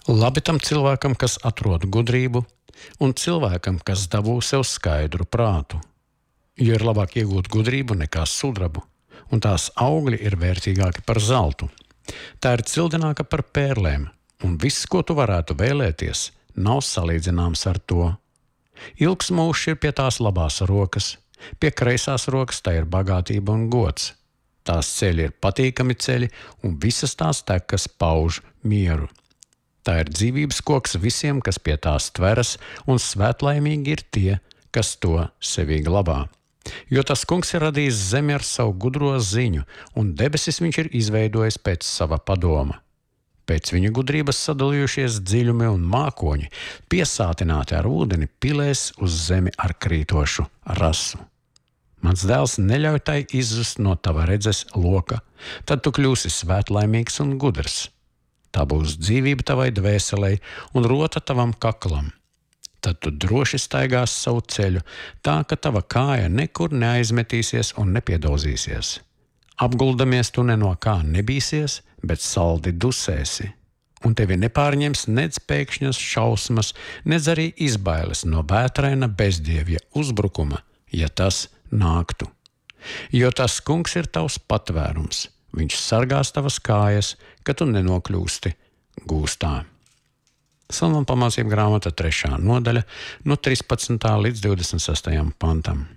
Labi tam cilvēkam, kas atrod gudrību, un cilvēkam, kas dabū sev skaidru prātu. Jo ir labāk iegūt gudrību nekā sudrabu, un tās augļi ir vērtīgāki par zeltu. Tā ir cildināka par pērlēm, un viss, ko tu varētu vēlēties, nav salīdzināms ar to. Ilgs mūžs ir pie tās labās rokas, pie kreisās rokas tā ir bagātība un gods. Tās ceļi ir patīkami ceļi, un visas tās tekas pauž mieru. Tā ir dzīvības koks visiem, kas pie tās tveras, un svētlaimīgi ir tie, kas to sevī glabā. Jo tas kungs ir radījis zemi ar savu gudro ziņu, un debesis viņš ir izveidojis pēc sava padoma. Pēc viņa gudrības sadalījušies dziļumi un mākoņi, piesātināti ar ūdeni, pilēs uz zemi ar krītošu rasu. Mans dēls neļauj tai izzust no tava redzes loka, tad tu kļūsi svētlaimīgs un gudrs. Tā būs dzīvība tavai dvēselei un rota tavam kaklam. Tad tu droši staigās savu ceļu, tā ka tava kāja nekur neaizmetīsies un nepiedauzīsies. Apguldamies tu ne no kā nebīsies, bet saldi dusēsi. Un tevi nepārņems nec pēkšņas šausmas, nec arī izbailes no vētraina bezdievja uzbrukuma, ja tas nāktu. Jo tas kungs ir tavs patvērums. Viņš sargās tavas kājas, ka tu nenokļūsti gūstā. Salmu pamācību grāmata 3. nodaļa no 13. līdz 26. pantam.